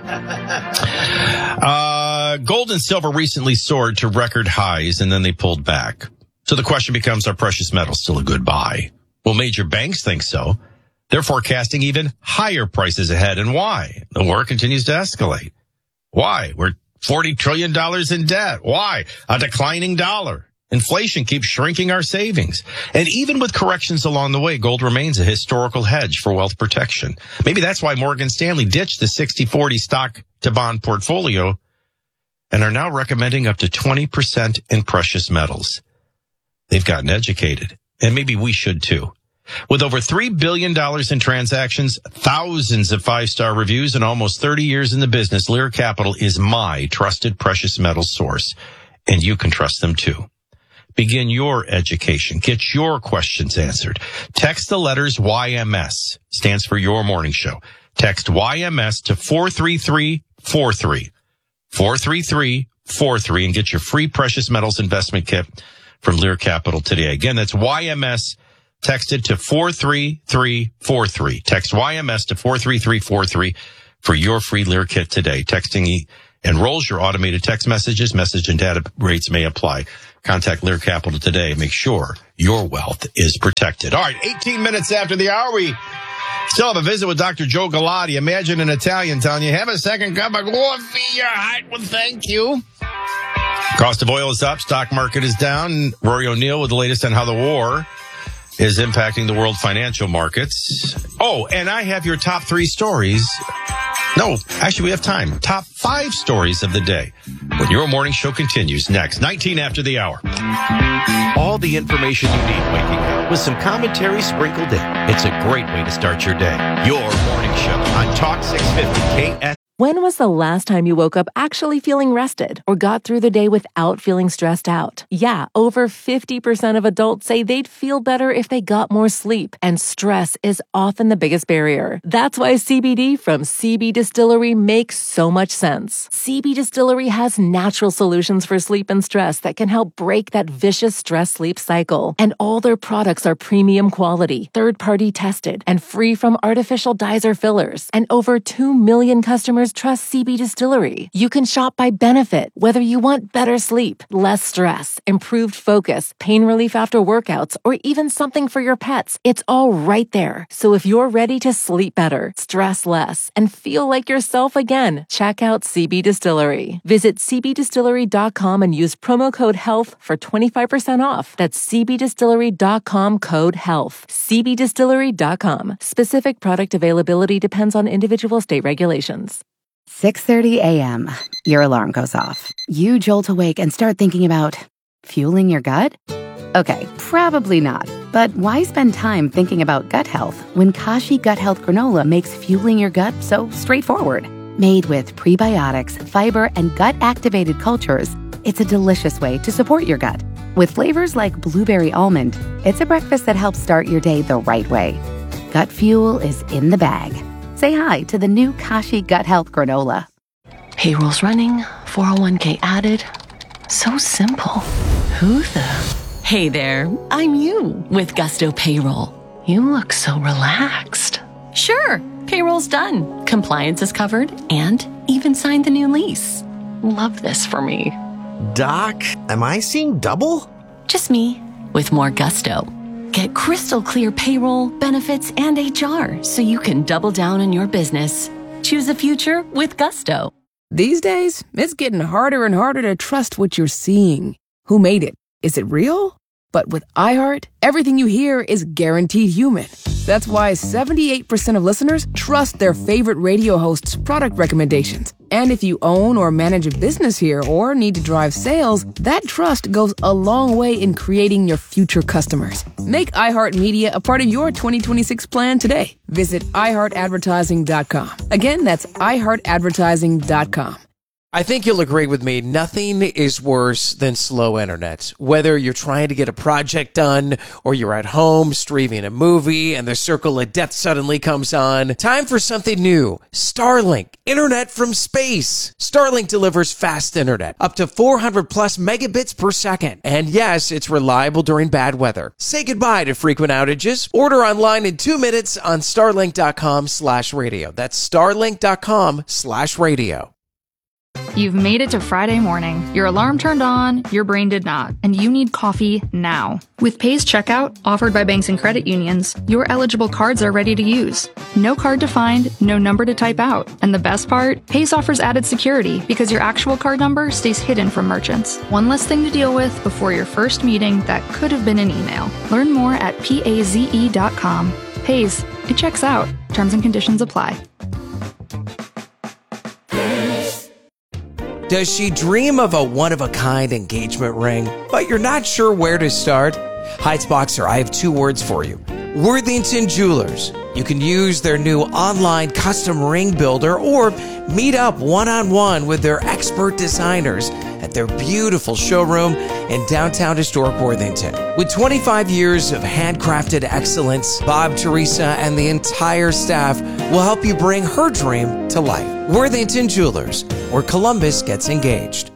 Uh, gold and silver recently soared to record highs, and then they pulled back. So the question becomes, are precious metals still a good buy? Well, major banks think so. They're forecasting even higher prices ahead. And why? The war continues to escalate. Why? We're forty trillion dollars in debt. Why? A declining dollar. Inflation keeps shrinking our savings. And even with corrections along the way, gold remains a historical hedge for wealth protection. Maybe that's why Morgan Stanley ditched the sixty forty stock to bond portfolio and are now recommending up to twenty percent in precious metals. They've gotten educated, and maybe we should too. With over three billion dollars in transactions, thousands of five-star reviews, and almost thirty years in the business, Lear Capital is my trusted precious metals source, and you can trust them too. Begin your education. Get your questions answered. Text the letters Y M S, stands for Your Morning Show. Text Y M S to four three three four three. four three three four three and get your free precious metals investment kit from Lear Capital today. Again, that's Y M S texted to four three three four three. Text Y M S to four three three four three for your free Lear kit today. Texting enrolls your automated text messages. Message and data rates may apply. Contact Lear Capital today. Make sure your wealth is protected. All right, eighteen minutes after the hour, we still have a visit with Doctor Joe Galati. Imagine an Italian telling you, have a second cup of coffee, your heart will thank you. Cost of oil is up. Stock market is down. Rory O'Neill with the latest on how the war is impacting the world financial markets. Oh, and I have your top three stories. No, actually, we have time. Top five stories of the day when your morning show continues next, nineteen after the hour. All the information you need waking up with some commentary sprinkled in. It's a great way to start your day. Your morning show on Talk six fifty K S. When was the last time you woke up actually feeling rested or got through the day without feeling stressed out? Yeah, over fifty percent of adults say they'd feel better if they got more sleep, and stress is often the biggest barrier. That's why C B D from C B Distillery makes so much sense. C B Distillery has natural solutions for sleep and stress that can help break that vicious stress-sleep cycle. And all their products are premium quality, third-party tested, and free from artificial dyes or fillers. And over two million customers trust C B Distillery. You can shop by benefit, whether you want better sleep, less stress, improved focus, pain relief after workouts, or even something for your pets. It's all right there. So if you're ready to sleep better, stress less, and feel like yourself again, check out C B Distillery. Visit c b distillery dot com and use promo code HEALTH for twenty-five percent off. That's c b distillery dot com code HEALTH. c b distillery dot com. Specific product availability depends on individual state regulations. six thirty a.m. Your alarm goes off. You jolt awake and start thinking about fueling your gut? Okay, probably not. But why spend time thinking about gut health when Kashi Gut Health Granola makes fueling your gut so straightforward? Made with prebiotics, fiber, and gut-activated cultures, it's a delicious way to support your gut. With flavors like blueberry almond, it's a breakfast that helps start your day the right way. Gut fuel is in the bag. Say hi to the new Kashi Gut Health Granola. Payroll's running, four oh one k added. So simple. Who the? Hey there, I'm you with Gusto Payroll. You look so relaxed. Sure, payroll's done. Compliance is covered and even signed the new lease. Love this for me. Doc, am I seeing double? Just me with more Gusto. Get crystal clear payroll, benefits, and H R so you can double down on your business. Choose a future with Gusto. These days, it's getting harder and harder to trust what you're seeing. Who made it? Is it real? But with iHeart, everything you hear is guaranteed human. That's why seventy-eight percent of listeners trust their favorite radio host's product recommendations. And if you own or manage a business here or need to drive sales, that trust goes a long way in creating your future customers. Make iHeartMedia a part of your twenty twenty-six plan today. Visit i heart advertising dot com. Again, that's i heart advertising dot com. I think you'll agree with me, nothing is worse than slow internet. Whether you're trying to get a project done or you're at home streaming a movie and the circle of death suddenly comes on, time for something new. Starlink, internet from space. Starlink delivers fast internet, up to four hundred plus megabits per second. And yes, it's reliable during bad weather. Say goodbye to frequent outages. Order online in two minutes on starlink.com slash radio. That's starlink.com slash radio. You've made it to Friday morning. Your alarm turned on, your brain did not, and you need coffee now. With Pay's checkout, offered by banks and credit unions, your eligible cards are ready to use. No card to find, no number to type out. And the best part? Pay's offers added security because your actual card number stays hidden from merchants. One less thing to deal with before your first meeting that could have been an email. Learn more at paze dot com. Pay's, it checks out. Terms and conditions apply. Does she dream of a one-of-a-kind engagement ring, but you're not sure where to start? Heights Boxer, I have two words for you. Worthington Jewelers. You can use their new online custom ring builder or meet up one-on-one with their expert designers at their beautiful showroom in downtown historic Worthington. With twenty-five years of handcrafted excellence, Bob, Teresa, and the entire staff will help you bring her dream to life. Worthington Jewelers, where Columbus gets engaged.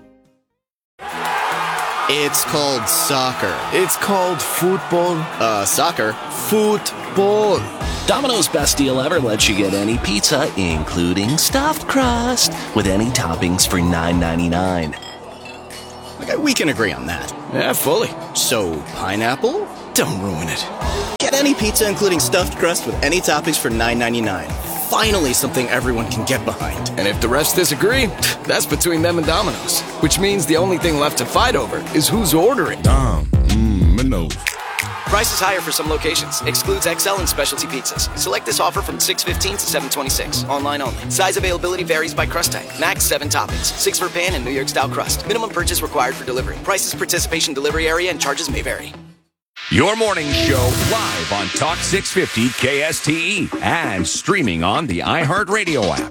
It's called soccer. It's called football. Uh, soccer. Football. Domino's best deal ever lets you get any pizza, including stuffed crust, with any toppings for nine ninety-nine. Okay, we can agree on that. Yeah, fully. So, pineapple? Don't ruin it. Get any pizza, including stuffed crust, with any toppings for nine ninety-nine. Finally, something everyone can get behind. And if the rest disagree, that's between them and Domino's. Which means the only thing left to fight over is who's ordering. Dom, mmm, Minos. Price is higher for some locations. Excludes X L and specialty pizzas. Select this offer from six fifteen to seven twenty-six. Online only. Size availability varies by crust type. Max seven toppings. Six for pan and New York style crust. Minimum purchase required for delivery. Prices, participation, delivery area, and charges may vary. Your morning show live on Talk six fifty K S T E and streaming on the iHeartRadio app.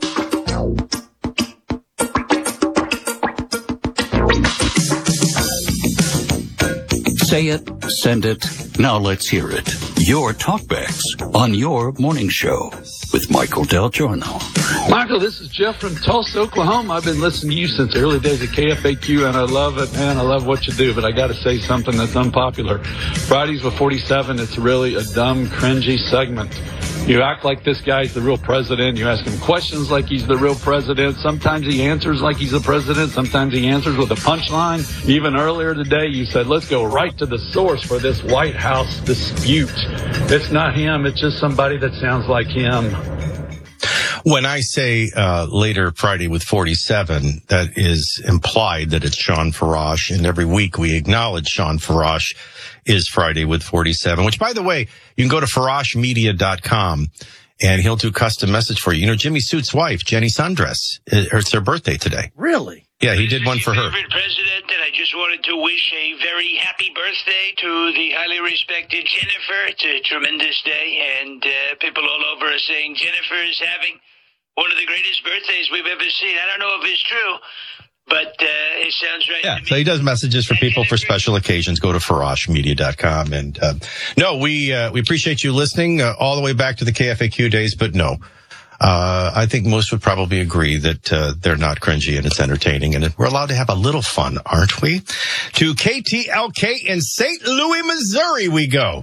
Say it, send it, now let's hear it. Your talkbacks on your morning show with Michael Del Giorno. Michael, this is Jeff from Tulsa, Oklahoma. I've been listening to you since the early days of K F A Q, and I love it, man. I love what you do, but I got to say something that's unpopular. Fridays with forty-seven, it's really a dumb, cringy segment. You act like this guy's the real president. You ask him questions like he's the real president. Sometimes he answers like he's the president. Sometimes he answers with a punchline. Even earlier today, you said, let's go right to the source for this White House dispute. It's not him. It's just somebody that sounds like him. When I say uh, later Friday with forty-seven, that is implied that it's Sean Farash, and every week we acknowledge Sean Farash is Friday with forty-seven, which, by the way, you can go to farash media dot com, and he'll do custom message for you. You know, Jimmy Suit's wife, Jenny Sundress, it's her birthday today. Really? Yeah, he did one for her. Favorite president, and I just wanted to wish a very happy birthday to the highly respected Jennifer. It's a tremendous day, and uh, people all over are saying Jennifer is having one of the greatest birthdays we've ever seen. I don't know if it's true, but uh, it sounds right. Yeah, so he does messages for people for special occasions. Go to farash media dot com. And uh, no, we uh, we appreciate you listening uh, all the way back to the K F A Q days, but no. Uh, I think most would probably agree that uh, they're not cringy and it's entertaining, and we're allowed to have a little fun, aren't we? To K T L K in Saint Louis, Missouri we go.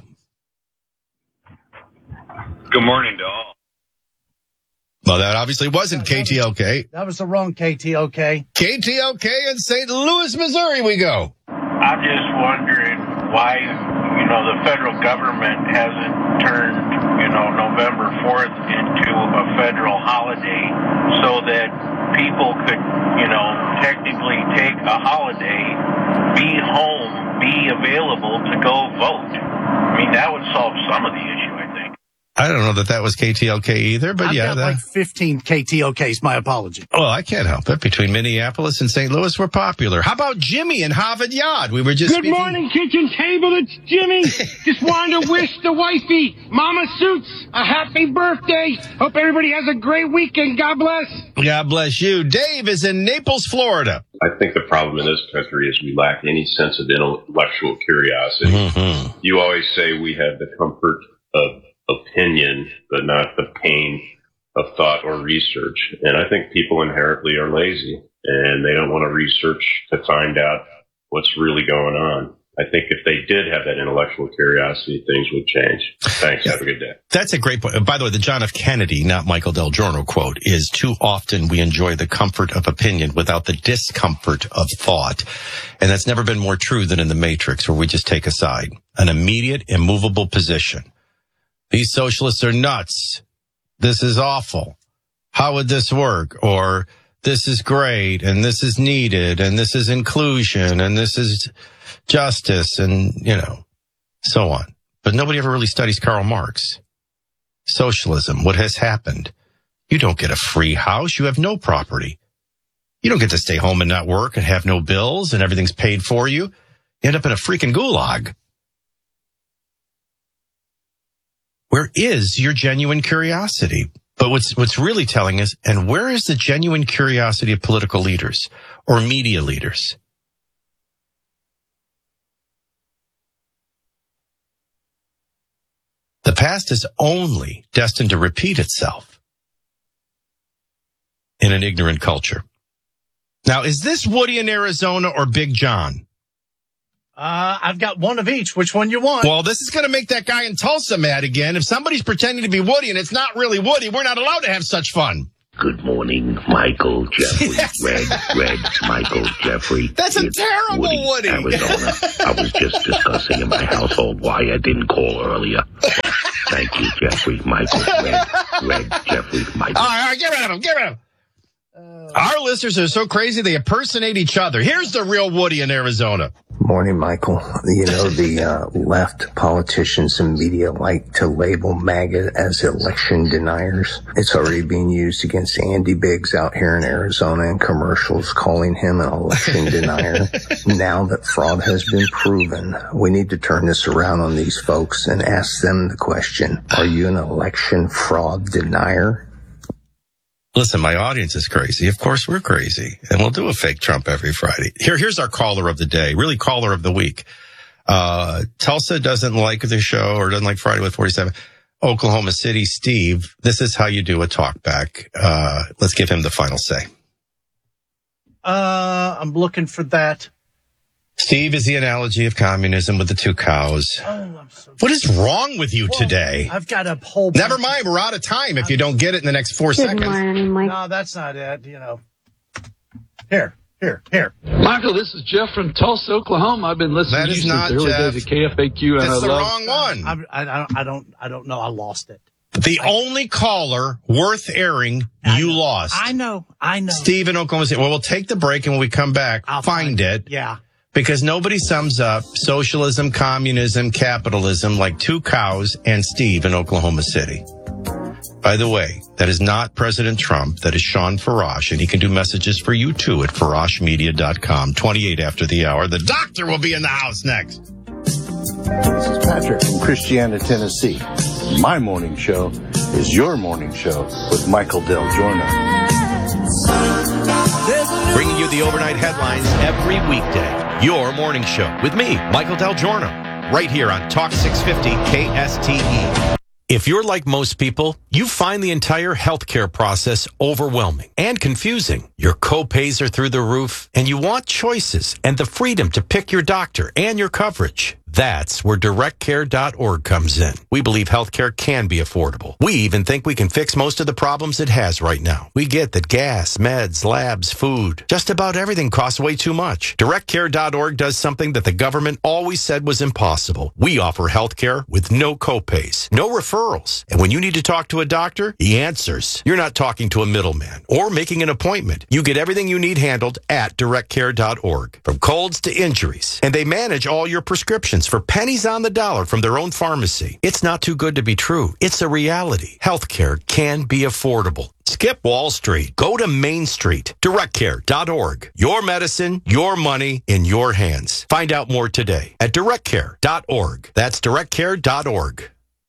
Good morning to all. Well, that obviously wasn't K T L K. That was the wrong K T L K. K T L K in Saint Louis, Missouri we go. I'm just wondering why, you know, the federal government hasn't turned, you know, November fourth into a federal holiday so that people could, you know, technically take a holiday, be home, be available to go vote. I mean, that would solve some of the issue, I think. I don't know that that was K T L K either, but I've yeah. got that, like fifteen K T L Ks, my apology. Well, I can't help it. Between Minneapolis and Saint Louis, we're popular. How about Jimmy in Harvard Yard? We were just Good speaking- morning, kitchen table. It's Jimmy. Just wanted to wish the wifey, Mama Suits, a happy birthday. Hope everybody has a great weekend. God bless. God bless you. Dave is in Naples, Florida. I think the problem in this country is we lack any sense of intellectual curiosity. Mm-hmm. You always say we have the comfort of opinion, but not the pain of thought or research. And I think people inherently are lazy and they don't want to research to find out what's really going on. I think if they did have that intellectual curiosity, things would change. Thanks. Yeah. Have a good day. That's a great point. By the way, the John F. Kennedy, not Michael Del Giorno quote is, too often we enjoy the comfort of opinion without the discomfort of thought. And that's never been more true than in the Matrix, where we just take a side, an immediate, immovable position. These socialists are nuts. This is awful. How would this work? Or this is great, and this is needed, and this is inclusion, and this is justice, and, you know, so on. But nobody ever really studies Karl Marx. Socialism, what has happened? You don't get a free house. You have no property. You don't get to stay home and not work and have no bills and everything's paid for you. You end up in a freaking gulag. Where is your genuine curiosity? But what's what's really telling us, and where is the genuine curiosity of political leaders or media leaders? The past is only destined to repeat itself in an ignorant culture. Now, is this Woody in Arizona or Big John? Uh, I've got one of each. Which one you want? Well, this is going to make that guy in Tulsa mad again. If somebody's pretending to be Woody and it's not really Woody, we're not allowed to have such fun. Good morning, Michael Jeffrey. Yes. Red, Red, Michael Jeffrey. That's a It's terrible Woody, Woody. Arizona. I was just discussing in my household why I didn't call earlier. Thank you, Jeffrey, Michael. Red, Red, Jeffrey, Michael. All right, all right, get rid of him, get rid of him. Our listeners are so crazy they impersonate each other. Here's the real Woody in Arizona. Morning, Michael. You know, the uh, left politicians and media like to label MAGA as election deniers. It's already being used against Andy Biggs out here in Arizona in commercials, calling him an election denier. Now that fraud has been proven, we need to turn this around on these folks and ask them the question, are you an election fraud denier? Listen, my audience is crazy. Of course, we're crazy. And we'll do a fake Trump every Friday. Here, here's our caller of the day, really caller of the week. Uh, Tulsa doesn't like the show or doesn't like Friday with forty-seven. Oklahoma City, Steve, this is how you do a talk back. Uh, let's give him the final say. Uh, I'm looking for that. Steve is the analogy of communism with the two cows. Oh, I'm so What is wrong with you Well, today? I've got a whole. Never mind, we're out of time if you don't get it in the next four seconds. No, that's not it. You know. Here, here, here. Michael, this is Jeff from Tulsa, Oklahoma. I've been listening That to you is since not the early Jeff. days of K F A Q, and That's I the love. wrong one. I, I, I don't. I don't. I don't know. I lost it. The only caller worth airing, you lost. I know. I know. Steve in Oklahoma City. Well, we'll take the break, and when we come back, I'll find, find it. Yeah. Because nobody sums up socialism, communism, capitalism like two cows and Steve in Oklahoma City. By the way, that is not President Trump. That is Sean Farash, and he can do messages for you too at farash media dot com. twenty-eight after the hour. The doctor will be in the house next. This is Patrick from Christiana, Tennessee. My morning show is your morning show with Michael Del Giorno. Bringing you the overnight headlines every weekday. Your morning show with me, Michael Del Giorno, right here on Talk six fifty K S T E. If you're like most people, you find the entire healthcare process overwhelming and confusing. Your co-pays are through the roof, and you want choices and the freedom to pick your doctor and your coverage. That's where direct care dot org comes in. We believe healthcare can be affordable. We even think we can fix most of the problems it has right now. We get that gas, meds, labs, food, just about everything costs way too much. direct care dot org does something that the government always said was impossible. We offer healthcare with no copays, no referrals. And when you need to talk to a doctor, he answers. You're not talking to a middleman or making an appointment. You get everything you need handled at direct care dot org, from colds to injuries. And they manage all your prescriptions for pennies on the dollar from their own pharmacy. It's not too good to be true. It's a reality. Healthcare can be affordable. Skip Wall Street. Go to Main Street. direct care dot org. Your medicine, your money in your hands. Find out more today at direct care dot org. That's direct care dot org.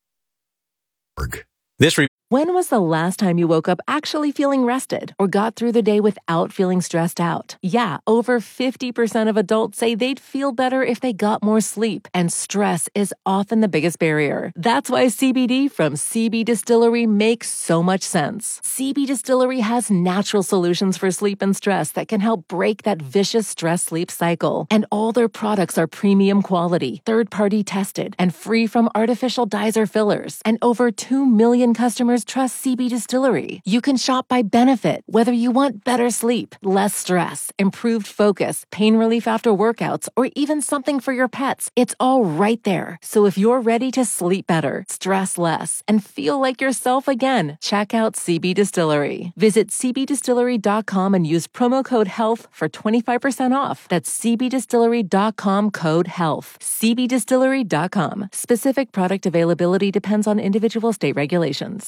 This re- When was the last time you woke up actually feeling rested or got through the day without feeling stressed out? Yeah, over fifty percent of adults say they'd feel better if they got more sleep, and stress is often the biggest barrier. That's why C B D from C B Distillery makes so much sense. C B Distillery has natural solutions for sleep and stress that can help break that vicious stress-sleep cycle. And all their products are premium quality, third-party tested, and free from artificial dyes or fillers. And over two million customers trust C B Distillery. You can shop by benefit, whether you want better sleep, less stress, improved focus, pain relief after workouts, or even something for your pets. It's all right there. So if you're ready to sleep better, stress less, and feel like yourself again, check out C B Distillery. Visit c b distillery dot com and use promo code HEALTH for twenty-five percent off. That's c b distillery dot com code HEALTH. c b distillery dot com. Specific product availability depends on individual state regulations.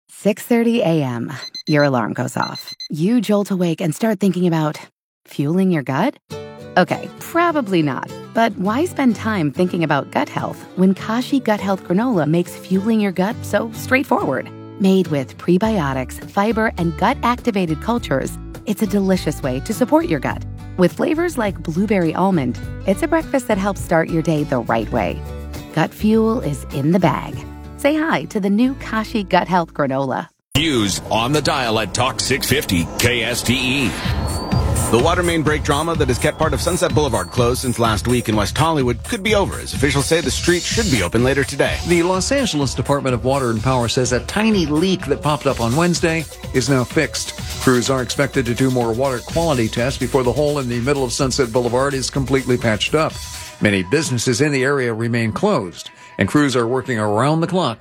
six thirty a.m. Your alarm goes off. You jolt awake and start thinking about fueling your gut? Okay, probably not. But why spend time thinking about gut health when Kashi Gut Health Granola makes fueling your gut so straightforward? Made with prebiotics, fiber, and gut-activated cultures, it's a delicious way to support your gut. With flavors like blueberry almond, it's a breakfast that helps start your day the right way. Gut fuel is in the bag. Say hi to the new Kashi Gut Health Granola. News on the dial at Talk six fifty K S T E. The water main break drama that has kept part of Sunset Boulevard closed since last week in West Hollywood could be over, as officials say the street should be open later today. The Los Angeles Department of Water and Power says a tiny leak that popped up on Wednesday is now fixed. Crews are expected to do more water quality tests before the hole in the middle of Sunset Boulevard is completely patched up. Many businesses in the area remain closed, and crews are working around the clock